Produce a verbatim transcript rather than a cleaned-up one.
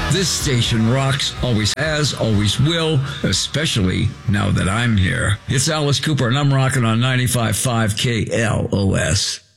This station rocks, always has, always will, especially now that I'm here. It's Alice Cooper, and I'm rocking on ninety-five point five K L O S.